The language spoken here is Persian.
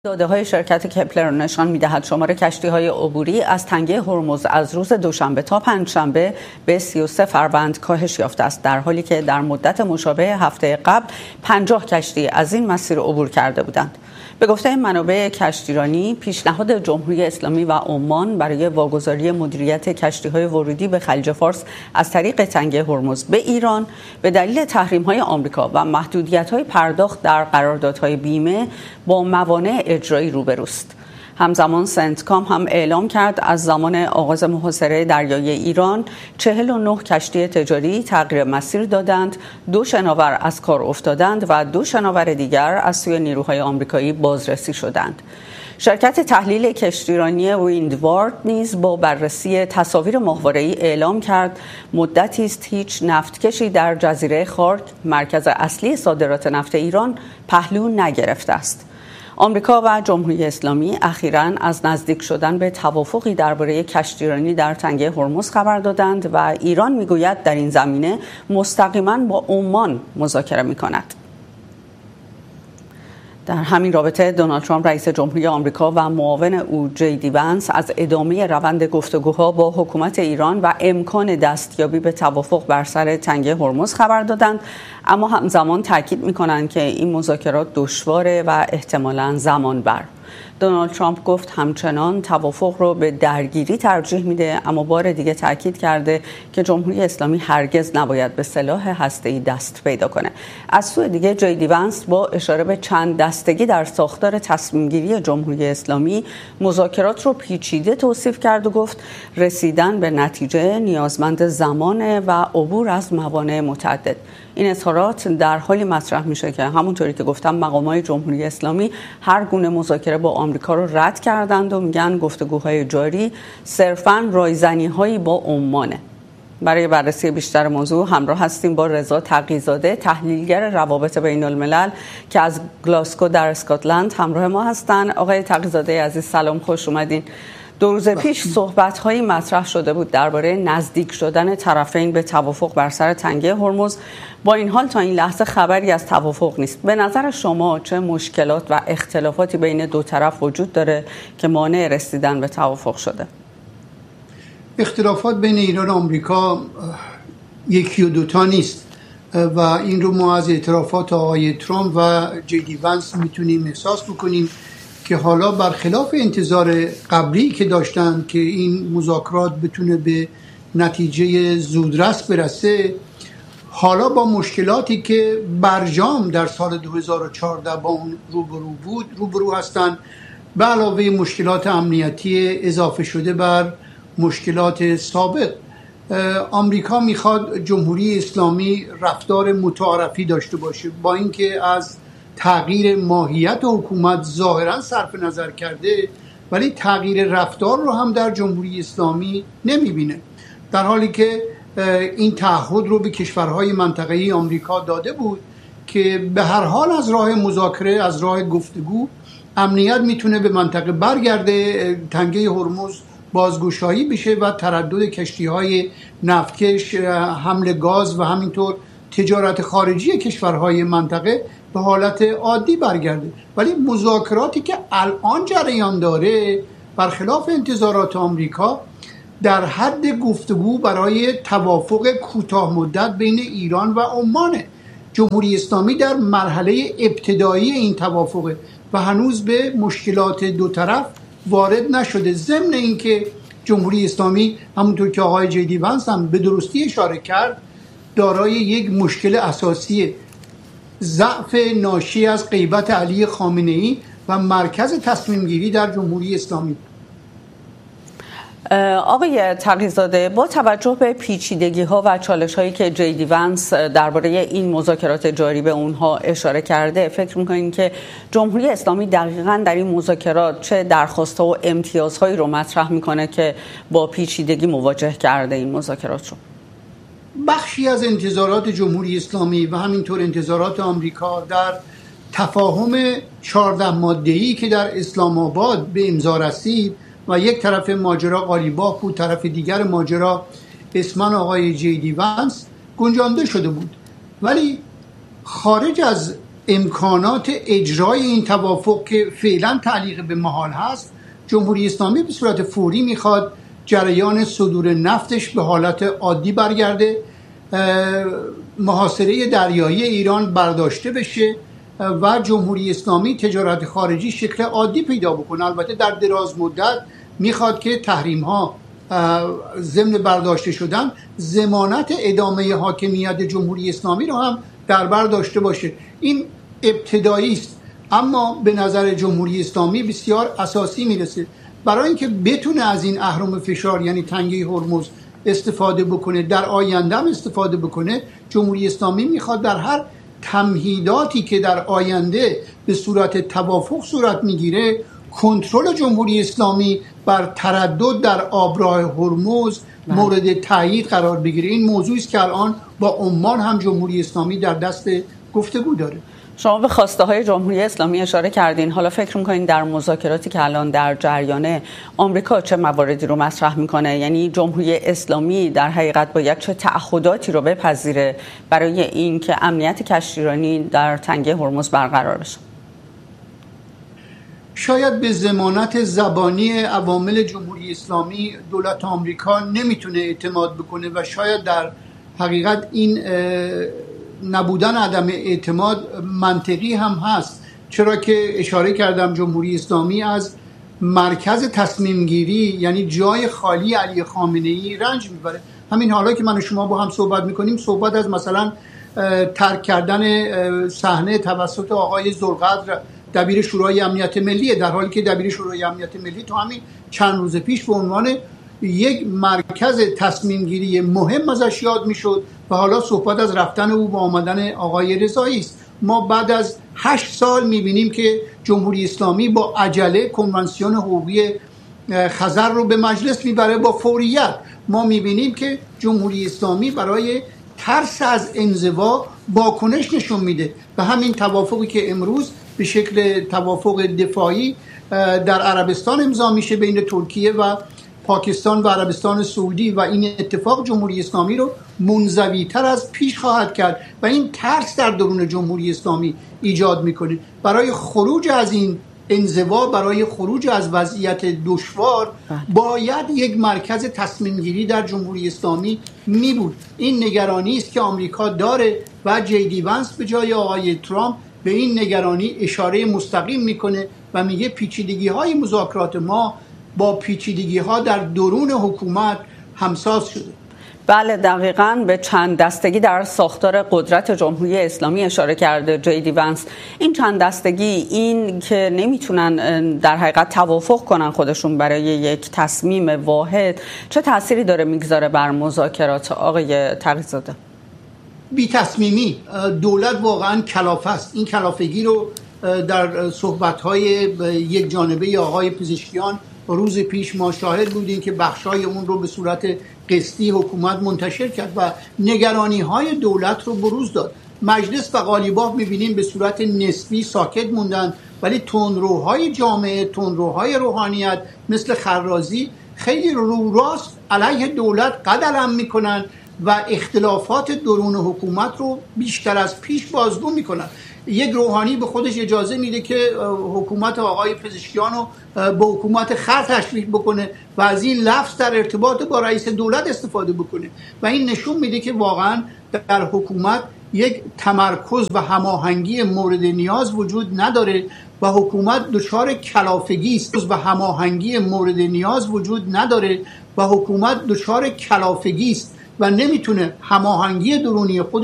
داده‌های شرکت کپلر نشان می‌دهد شمار کشتی‌های عبوری از تنگه هرمز از روز دوشنبه تا پنجشنبه به 33 فروند کاهش یافته است، در حالی که در مدت مشابه هفته قبل 50 کشتی از این مسیر عبور کرده بودند. به گفته منابع کشتیرانی، پیشنهاد جمهوری اسلامی و عمان برای واگذاری مدیریت کشتی‌های ورودی به خلیج فارس از طریق تنگه هرمز به ایران به دلیل تحریم‌های آمریکا و محدودیت‌های پرداخت در قراردادهای بیمه با موانع اجرایی روبروست. همزمان سنتکام هم اعلام کرد از زمان آغاز محاصره دریایی ایران 49 کشتی تجاری تغییر مسیر دادند، 2 شناور از کار افتادند و 2 شناور دیگر از سوی نیروهای آمریکایی بازرسی شدند. شرکت تحلیل کشتیرانی ویندوارد نیز با بررسی تصاویر ماهواره‌ای اعلام کرد مدتی است هیچ نفتکشی در جزیره خارک، مرکز اصلی صادرات نفت ایران، پهلو نگرفته است. آمریکا و جمهوری اسلامی اخیراً از نزدیک شدن به توافقی درباره کشتیرانی در تنگه هرمز خبر دادند و ایران میگوید در این زمینه مستقیماً با عمان مذاکره می‌کند. در همین رابطه دونالد ترامپ رئیس جمهوری آمریکا و معاون او JD Vance از ادامه روند گفتگوها با حکومت ایران و امکان دستیابی به توافق بر سر تنگه هرمز خبر دادند، اما همزمان تاکید می‌کنند که این مذاکرات دشواره و احتمالاً زمان بر. دونالد ترامپ گفت همچنان توافق رو به درگیری ترجیح میده، اما بار دیگه تاکید کرده که جمهوری اسلامی هرگز نباید به سلاح هسته‌ای دست پیدا کنه. از سوی دیگه JD Vance با اشاره به چند دستگی در ساختار تصمیم‌گیری جمهوری اسلامی مذاکرات رو پیچیده توصیف کرد و گفت رسیدن به نتیجه نیازمند زمان و عبور از موانع متعدد. این اظهارات در حالی مطرح میشه که همونطوری که گفتم مقامات جمهوری اسلامی هر گونه مذاکره با آمریکا رو رد کردند و میگن گفتگوهای جاری صرفاً رایزنی‌هایی با عمانه. برای بررسی بیشتر موضوع همراه هستیم با رضا تقی‌زاده، تحلیلگر روابط بین الملل که از گلاسکو در اسکاتلند همراه ما هستند. آقای تقی‌زاده عزیز سلام، خوش اومدین. 2 روز پیش صحبت‌هایی مطرح شده بود درباره نزدیک شدن طرفین به توافق بر سر تنگه هرمز. با این حال تا این لحظه خبری از توافق نیست. به نظر شما چه مشکلات و اختلافاتی بین دو طرف وجود داره که مانع رسیدن به توافق شده؟ اختلافات بین ایران و آمریکا یکی و دوتا نیست و این رو ما از اعترافات آقای ترامپ و JD Vance میتونیم احساس بکنیم که حالا برخلاف انتظار قبلی که داشتن که این مذاکرات بتونه به نتیجه زودرس برسه، حالا با مشکلاتی که برجام در سال 2014 با اون روبرو هستن، به علاوه مشکلات امنیتی اضافه شده بر مشکلات سابق. آمریکا میخواد جمهوری اسلامی رفتار متعارفی داشته باشه، با اینکه از تغییر ماهیت حکومت ظاهرا صرف نظر کرده، ولی تغییر رفتار رو هم در جمهوری اسلامی نمیبینه، در حالی که این تعهد رو به کشورهای منطقه‌ای آمریکا داده بود که به هر حال از راه مذاکره، از راه گفتگو امنیت میتونه به منطقه برگرده، تنگه هرمز بازگشایی بشه و تردد کشتی‌های نفتکش، حمل گاز و همینطور تجارت خارجی کشورهای منطقه به حالت عادی برگرده. ولی مذاکراتی که الان جریان داره برخلاف انتظارات آمریکا در حد گفتگو برای توافق کوتاه مدت بین ایران و عمان. جمهوری اسلامی در مرحله ابتدایی این توافقه و هنوز به مشکلات دو طرف وارد نشده. ضمن اینکه جمهوری اسلامی همونطور که آقای JD Vance هم به درستی اشاره کرد دارای یک مشکل اساسی، ضعف ناشی از غیبت علی خامنه‌ای و مرکز تصمیم گیری در جمهوری اسلامی. آقای تقی‌زاده، با توجه به پیچیدگی‌ها و چالش‌هایی که JD Vance درباره این مذاکرات جاری به اونها اشاره کرده، فکر می‌کنید که جمهوری اسلامی دقیقاً در این مذاکرات چه درخواست‌ها و امتیازهایی رو مطرح می‌کنه که با پیچیدگی مواجه کرده این مذاکرات رو؟ بخشی از انتظارات جمهوری اسلامی و همینطور انتظارات آمریکا در تفاهم 14 ماده‌ای که در اسلام آباد به امضا رسید و یک طرف ماجرا قالیباف بود، طرف دیگر ماجرا اسم آقای JD Vance گنجانده شده بود، ولی خارج از امکانات اجرای این توافق که فعلا تعلیق به محال هست، جمهوری اسلامی به صورت فوری میخواد جریان صدور نفتش به حالت عادی برگرده، محاصره دریایی ایران برداشته بشه و جمهوری اسلامی تجارت خارجی شکل عادی پیدا بکنه. البته در دراز مدت میخواد که تحریم ها ضمن برداشته شدن ضمانت ادامه حاکمیت جمهوری اسلامی رو هم در بر داشته باشه. این ابتدایی است، اما به نظر جمهوری اسلامی بسیار اساسی میرسه. برای اینکه بتونه از این اهرم فشار یعنی تنگه هرمز استفاده بکنه، در آینده هم استفاده بکنه، جمهوری اسلامی میخواد در هر تمهیداتی که در آینده به صورت توافق صورت میگیره، کنترل جمهوری اسلامی بر تردد در آبراه هرمز مورد تایید قرار بگیره. این موضوعی است که الان با عمان هم جمهوری اسلامی در دست گفتگو داره. شما به خواسته های جمهوری اسلامی اشاره کردین. حالا فکر میکنین در مذاکراتی که الان در جریانه آمریکا چه مواردی رو مطرح میکنه؟ یعنی جمهوری اسلامی در حقیقت باید چه تعهداتی رو بپذیره برای این که امنیت کشتیرانی در تنگه هرمز برقرار بشه؟ شاید به ضمانت زبانی عوامل جمهوری اسلامی دولت آمریکا نمیتونه اعتماد بکنه و شاید در حقیقت این نبودن عدم اعتماد منطقی هم هست، چرا که اشاره کردم جمهوری اسلامی از مرکز تصمیم گیری یعنی جای خالی علی خامنه‌ای رنج میبره. همین حالا که من و شما با هم صحبت میکنیم، صحبت از مثلا ترک کردن صحنه توسط آقای ذوالقدر دبیر شورای امنیت ملی، در حالی که دبیر شورای امنیت ملی تو همین چند روز پیش به عنوان یک مرکز تصمیم گیری مهم ازش یاد میشد و حالا صحبت از رفتن او و آمدن آقای رضایی است. ما بعد از 8 سال میبینیم که جمهوری اسلامی با عجله کنوانسیون حقوقی خزر رو به مجلس میبره با فوریت. ما میبینیم که جمهوری اسلامی برای ترس از انزوا واکنش نشون میده و همین توافقی که امروز به شکل توافق دفاعی در عربستان امضا میشه بین ترکیه و پاکستان و عربستان سعودی و این اتفاق جمهوری اسلامی رو منزوی‌تر از پیش خواهد کرد و این ترس در درون جمهوری اسلامی ایجاد میکنه. برای خروج از این انزوا، برای خروج از وضعیت دشوار باید یک مرکز تصمیم گیری در جمهوری اسلامی می بود. این نگرانی است که آمریکا داره و جی دی ونس به جای آقای ترامپ به این نگرانی اشاره مستقیم میکنه و میگه پیچیدگی های مذاکرات ما با پیچیدگی ها در درون حکومت همساز شده. بله، دقیقاً به چند دستگی در ساختار قدرت جمهوری اسلامی اشاره کرده جی دی ونس. این چند دستگی، این که نمیتونن در حقیقت توافق کنن خودشون برای یک تصمیم واحد، چه تأثیری داره میگذاره بر مذاکرات آقای تقی‌زاده؟ بی تصمیمی دولت واقعاً کلافه است. این کلافگی رو در صحبت‌های یک جانبه آقای پزشکیان روز پیش ما شاهد بودیم که بخشای اون رو به صورت قسطی حکومت منتشر کرد و نگرانی‌های دولت رو بروز داد. مجلس و قالیباف می‌بینیم به صورت نسبی ساکت موندن، ولی تندروهای جامعه، تندروهای روحانیت مثل خرازی خیلی رو راست علیه دولت قد علم می‌کنن و اختلافات درون حکومت رو بیشتر از پیش بازگو می‌کنن. یک روحانی به خودش اجازه میده که حکومت آقای پزشکیان رو با حکومت خر تشبیه بکنه و از این لفظ در ارتباط با رئیس دولت استفاده بکنه و این نشون میده که واقعا در حکومت یک تمرکز و هماهنگی مورد نیاز وجود نداره و حکومت دچار کلافگی است و هماهنگی مورد نیاز وجود نداره و حکومت دچار کلافگی است و نمیتونه هماهنگی درونی خود